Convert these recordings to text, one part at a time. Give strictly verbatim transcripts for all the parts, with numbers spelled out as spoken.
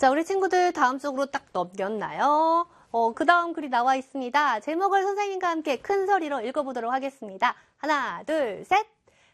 자, 우리 친구들 다음 쪽으로 딱 넘겼나요? 어, 그 다음 글이 나와 있습니다. 제목을 선생님과 함께 큰 소리로 읽어보도록 하겠습니다. 하나, 둘, 셋!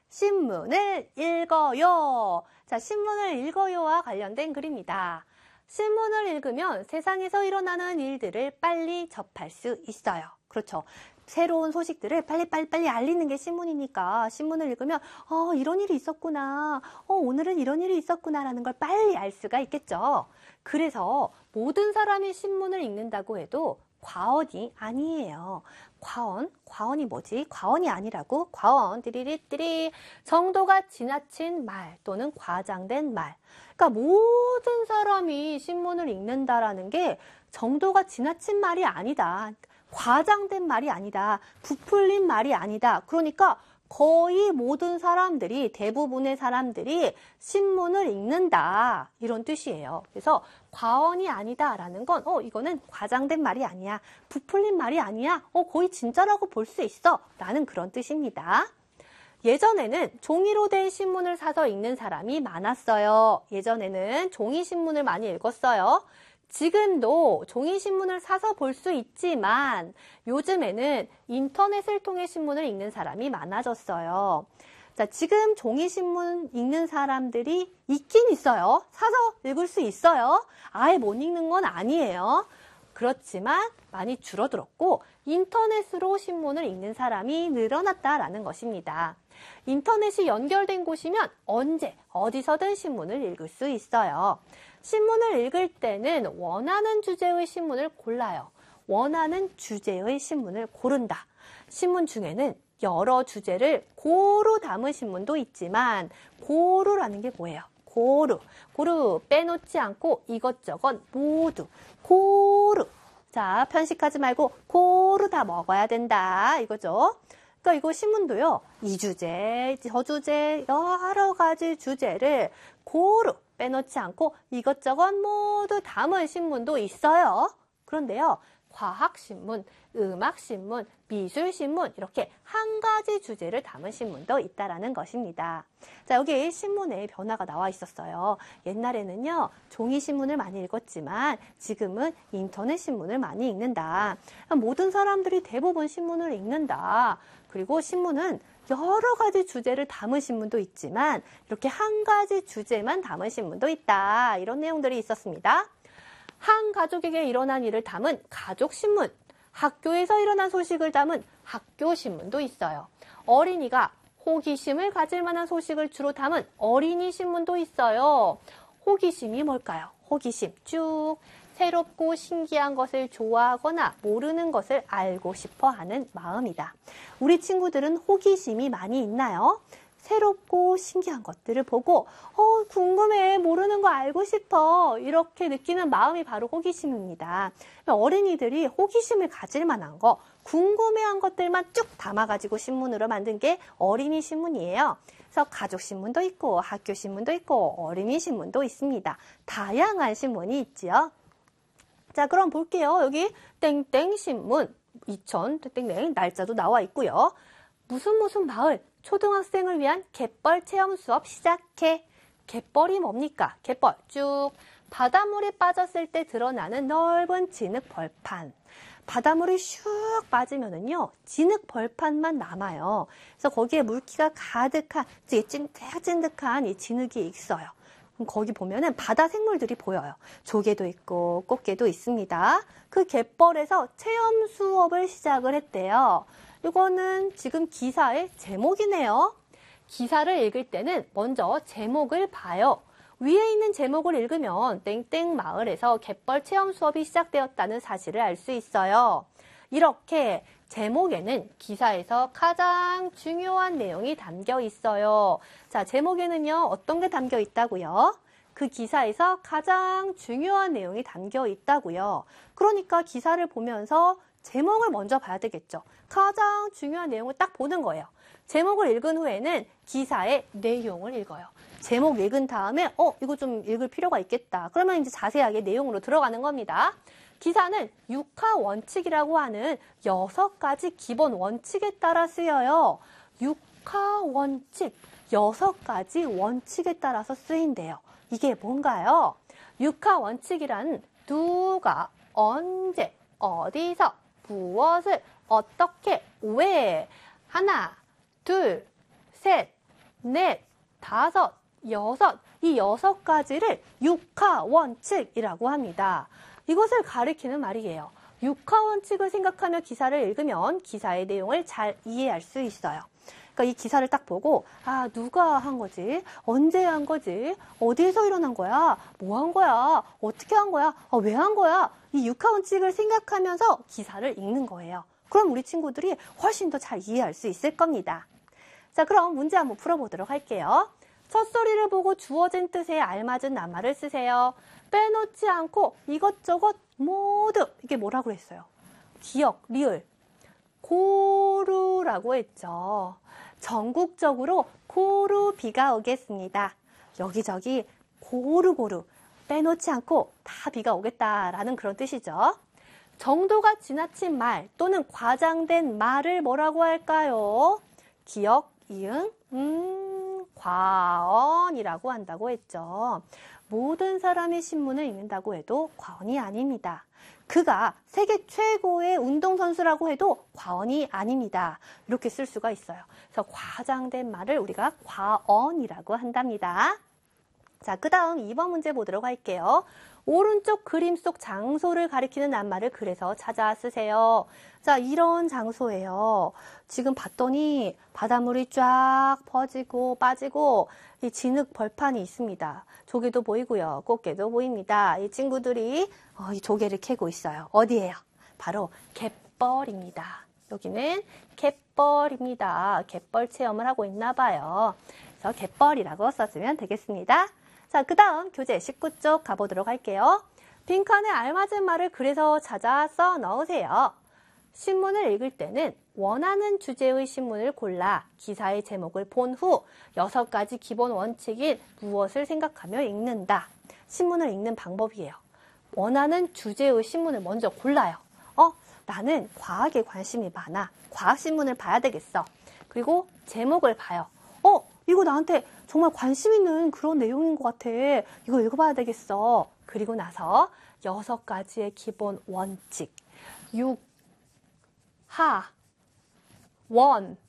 신문을 읽어요. 자, 신문을 읽어요와 관련된 글입니다. 신문을 읽으면 세상에서 일어나는 일들을 빨리 접할 수 있어요. 그렇죠. 새로운 소식들을 빨리빨리빨리 알리는 게 신문이니까 신문을 읽으면 어, 이런 일이 있었구나. 어, 오늘은 이런 일이 있었구나라는 걸 빨리 알 수가 있겠죠. 그래서 모든 사람이 신문을 읽는다고 해도 과언이 아니에요. 과언? 과언이 뭐지? 과언이 아니라고? 과언, 띠리리띠리. 정도가 지나친 말 또는 과장된 말. 그러니까 모든 사람이 신문을 읽는다라는 게 정도가 지나친 말이 아니다. 과장된 말이 아니다. 부풀린 말이 아니다. 그러니까 거의 모든 사람들이, 대부분의 사람들이 신문을 읽는다. 이런 뜻이에요. 그래서 과언이 아니다라는 건, 어, 이거는 과장된 말이 아니야. 부풀린 말이 아니야. 어, 거의 진짜라고 볼 수 있어. 라는 그런 뜻입니다. 예전에는 종이로 된 신문을 사서 읽는 사람이 많았어요. 예전에는 종이 신문을 많이 읽었어요. 지금도 종이신문을 사서 볼 수 있지만 요즘에는 인터넷을 통해 신문을 읽는 사람이 많아졌어요. 자, 지금 종이신문 읽는 사람들이 있긴 있어요. 사서 읽을 수 있어요. 아예 못 읽는 건 아니에요. 그렇지만 많이 줄어들었고 인터넷으로 신문을 읽는 사람이 늘어났다라는 것입니다. 인터넷이 연결된 곳이면 언제 어디서든 신문을 읽을 수 있어요. 신문을 읽을 때는 원하는 주제의 신문을 골라요. 원하는 주제의 신문을 고른다. 신문 중에는 여러 주제를 고루 담은 신문도 있지만 고루라는 게 뭐예요? 고루. 고루 빼놓지 않고 이것저것 모두 고루. 자, 편식하지 말고 고루 다 먹어야 된다. 이거죠. 그러니까 이거 신문도요. 이 주제, 저 주제, 여러 가지 주제를 고루 빼놓지 않고 이것저것 모두 담은 신문도 있어요. 그런데요. 과학신문, 음악신문, 미술신문 이렇게 한 가지 주제를 담은 신문도 있다라는 것입니다. 자, 여기 신문에 변화가 나와 있었어요. 옛날에는요. 종이신문을 많이 읽었지만 지금은 인터넷 신문을 많이 읽는다. 모든 사람들이 대부분 신문을 읽는다. 그리고 신문은 여러 가지 주제를 담은 신문도 있지만 이렇게 한 가지 주제만 담은 신문도 있다. 이런 내용들이 있었습니다. 한 가족에게 일어난 일을 담은 가족신문, 학교에서 일어난 소식을 담은 학교신문도 있어요. 어린이가 호기심을 가질 만한 소식을 주로 담은 어린이 신문도 있어요. 호기심이 뭘까요? 호기심 쭉 새롭고 신기한 것을 좋아하거나 모르는 것을 알고 싶어 하는 마음이다. 우리 친구들은 호기심이 많이 있나요? 새롭고 신기한 것들을 보고 어, 궁금해, 모르는 거 알고 싶어 이렇게 느끼는 마음이 바로 호기심입니다. 어린이들이 호기심을 가질 만한 거, 궁금해한 것들만 쭉 담아가지고 신문으로 만든 게 어린이 신문이에요. 그래서 가족 신문도 있고 학교 신문도 있고 어린이 신문도 있습니다. 다양한 신문이 있지요. 자, 그럼 볼게요. 여기 땡땡 신문 이천 땡땡 날짜도 나와 있고요. 무슨 무슨 마을 초등학생을 위한 갯벌 체험 수업 시작해. 갯벌이 뭡니까? 갯벌 쭉 바닷물이 빠졌을 때 드러나는 넓은 진흙 벌판. 바닷물이 슉 빠지면은요, 진흙 벌판만 남아요. 그래서 거기에 물기가 가득한, 찐득찐득한 이 진흙이 있어요. 거기 보면은 바다 생물들이 보여요. 조개도 있고 꽃게도 있습니다. 그 갯벌에서 체험 수업을 시작을 했대요. 이거는 지금 기사의 제목이네요. 기사를 읽을 때는 먼저 제목을 봐요. 위에 있는 제목을 읽으면 땡땡 마을에서 갯벌 체험 수업이 시작되었다는 사실을 알 수 있어요. 이렇게 제목에는 기사에서 가장 중요한 내용이 담겨 있어요. 자, 제목에는요, 어떤 게 담겨 있다고요? 그 기사에서 가장 중요한 내용이 담겨 있다고요. 그러니까 기사를 보면서 제목을 먼저 봐야 되겠죠. 가장 중요한 내용을 딱 보는 거예요. 제목을 읽은 후에는 기사의 내용을 읽어요. 제목 읽은 다음에 어 이거 좀 읽을 필요가 있겠다. 그러면 이제 자세하게 내용으로 들어가는 겁니다. 기사는 육하 원칙이라고 하는 여섯 가지 기본 원칙에 따라 쓰여요. 육하 원칙, 여섯 가지 원칙에 따라서 쓰인대요. 이게 뭔가요? 육하 원칙이란 누가, 언제, 어디서, 무엇을, 어떻게, 왜, 하나, 둘, 셋, 넷, 다섯, 여섯, 이 여섯 가지를 육하 원칙이라고 합니다. 이것을 가리키는 말이에요. 육하 원칙을 생각하며 기사를 읽으면 기사의 내용을 잘 이해할 수 있어요. 그러니까 이 기사를 딱 보고 아 누가 한 거지? 언제 한 거지? 어디에서 일어난 거야? 뭐 한 거야? 어떻게 한 거야? 아, 왜 한 거야? 이 육하 원칙을 생각하면서 기사를 읽는 거예요. 그럼 우리 친구들이 훨씬 더 잘 이해할 수 있을 겁니다. 자, 그럼 문제 한번 풀어보도록 할게요. 첫소리를 보고 주어진 뜻에 알맞은 낱말을 쓰세요. 빼놓지 않고 이것저것 모두 이게 뭐라고 했어요? 기억, 리을, 고루라고 했죠. 전국적으로 고루 비가 오겠습니다. 여기저기 고루고루 빼놓지 않고 다 비가 오겠다라는 그런 뜻이죠. 정도가 지나친 말 또는 과장된 말을 뭐라고 할까요? 기억, 이응, 음, 과언이라고 한다고 했죠. 모든 사람이 신문을 읽는다고 해도 과언이 아닙니다. 그가 세계 최고의 운동선수라고 해도 과언이 아닙니다. 이렇게 쓸 수가 있어요. 그래서 과장된 말을 우리가 과언이라고 한답니다. 자, 그 다음 이 번 문제 보도록 할게요. 오른쪽 그림 속 장소를 가리키는 낱말을 그래서 찾아 쓰세요. 자, 이런 장소예요. 지금 봤더니 바닷물이 쫙 퍼지고 빠지고 이 진흙 벌판이 있습니다. 조개도 보이고요. 꽃게도 보입니다. 이 친구들이 어, 이 조개를 캐고 있어요. 어디예요? 바로 갯벌입니다. 여기는 갯벌입니다. 갯벌 체험을 하고 있나 봐요. 그래서 갯벌이라고 썼으면 되겠습니다. 자, 그 다음 교재 십구 쪽 가보도록 할게요. 빈칸에 알맞은 말을 그래서 찾아 써 넣으세요. 신문을 읽을 때는 원하는 주제의 신문을 골라 기사의 제목을 본 후 여섯 가지 기본 원칙인 무엇을 생각하며 읽는다. 신문을 읽는 방법이에요. 원하는 주제의 신문을 먼저 골라요. 어, 나는 과학에 관심이 많아. 과학신문을 봐야 되겠어. 그리고 제목을 봐요. 어, 이거 나한테 정말 관심 있는 그런 내용인 것 같아. 이거 읽어봐야 되겠어. 그리고 나서 여섯 가지의 기본 원칙. 육, 하, 원,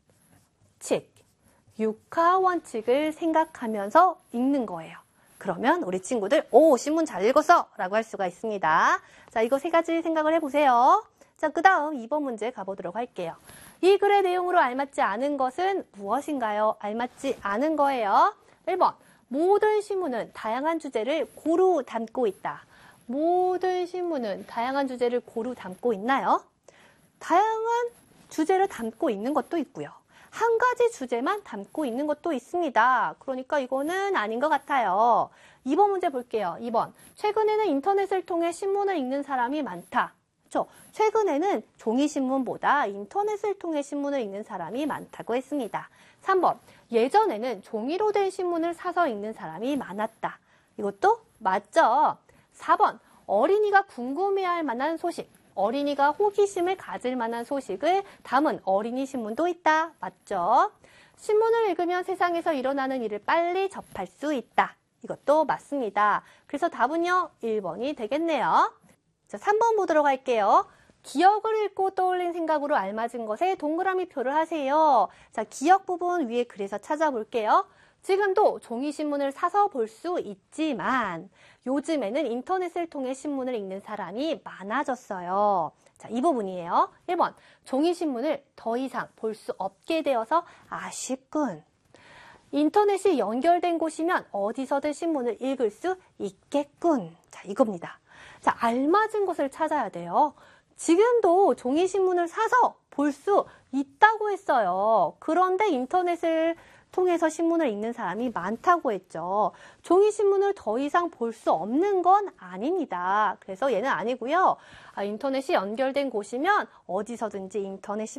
칙. 육하 원칙을 생각하면서 읽는 거예요. 그러면 우리 친구들, 오, 신문 잘 읽었어! 라고 할 수가 있습니다. 자, 이거 세 가지 생각을 해보세요. 자, 그 다음 이 번 문제 가보도록 할게요. 이 글의 내용으로 알맞지 않은 것은 무엇인가요? 알맞지 않은 거예요. 일 번, 모든 신문은 다양한 주제를 고루 담고 있다. 모든 신문은 다양한 주제를 고루 담고 있나요? 다양한 주제를 담고 있는 것도 있고요. 한 가지 주제만 담고 있는 것도 있습니다. 그러니까 이거는 아닌 것 같아요. 이 번 문제 볼게요. 이 번, 최근에는 인터넷을 통해 신문을 읽는 사람이 많다. 그렇죠? 최근에는 종이신문보다 인터넷을 통해 신문을 읽는 사람이 많다고 했습니다. 삼 번, 예전에는 종이로 된 신문을 사서 읽는 사람이 많았다. 이것도 맞죠? 사 번, 어린이가 궁금해할 만한 소식, 어린이가 호기심을 가질 만한 소식을 담은 어린이 신문도 있다. 맞죠? 신문을 읽으면 세상에서 일어나는 일을 빨리 접할 수 있다. 이것도 맞습니다. 그래서 답은요, 일 번이 되겠네요. 자, 삼 번 보도록 할게요. 기억을 읽고 떠올린 생각으로 알맞은 것에 동그라미 표를 하세요. 자, 기억 부분 위에 그래서 찾아볼게요. 지금도 종이신문을 사서 볼 수 있지만 요즘에는 인터넷을 통해 신문을 읽는 사람이 많아졌어요. 자, 이 부분이에요. 일 번, 종이신문을 더 이상 볼 수 없게 되어서 아쉽군. 인터넷이 연결된 곳이면 어디서든 신문을 읽을 수 있겠군. 자, 이겁니다. 자, 알맞은 것을 찾아야 돼요. 지금도 종이신문을 사서 볼 수 있다고 했어요. 그런데 인터넷을 통해서 신문을 읽는 사람이 많다고 했죠. 종이신문을 더 이상 볼 수 없는 건 아닙니다. 그래서 얘는 아니고요. 아, 인터넷이 연결된 곳이면 어디서든지 인터넷